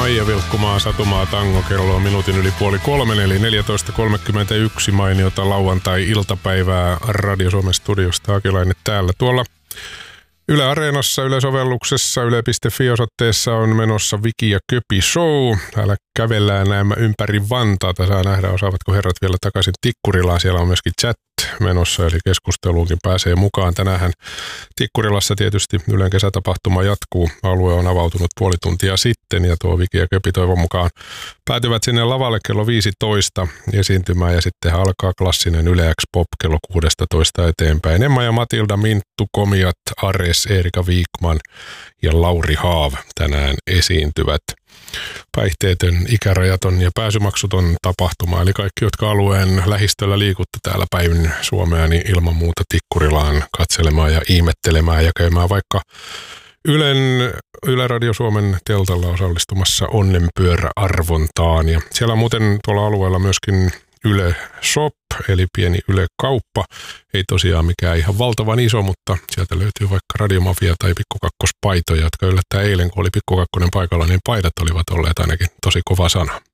Maija Vilkkumaa, Satumaa, Tango, kello on minuutin yli 2:30, eli 14.31 mainiota lauantai-iltapäivää Radio Suomen studiosta. Akilainen täällä. Tuolla Yle Areenassa, Yle-sovelluksessa, yle.fi-osoitteessa on menossa Viki ja Köpi show. Täällä kävellään nämä ympäri Vantaata. Saa nähdä, osaavatko herrat vielä takaisin Tikkurilaan. Siellä on myöskin chat menossa, eli keskusteluunkin pääsee mukaan. Tänään Tikkurilassa tietysti Ylen kesätapahtuma jatkuu. Alue on avautunut puoli tuntia sitten, ja tuo Viki ja Köpi toivon mukaan päätyvät sinne lavalle kello 15 esiintymään, ja sitten alkaa klassinen Yle X Pop kello 16 eteenpäin. Emma ja Matilda, Minttu, Komiat, Ares, Erika Viikman ja Lauri Haav tänään esiintyvät. Päihteetön, ikärajaton ja pääsymaksuton tapahtuma. Eli kaikki, jotka alueen lähistöllä liikutte täällä päivin Suomea, niin ilman muuta Tikkurilaan katselemaan ja ihmettelemään ja käymään vaikka Yle Radio Suomen teltalla osallistumassa onnenpyöräarvontaan. Ja siellä on muuten tuolla alueella myöskin Yle Shop, eli pieni Yle-kauppa. Ei tosiaan mikään ihan valtavan iso, mutta sieltä löytyy vaikka Radiomafia tai Pikku Kakkospaitoja, jotka yllättäen eilen, kun oli Pikku Kakkonen paikalla, niin paidat olivat olleet ainakin tosi kova sana.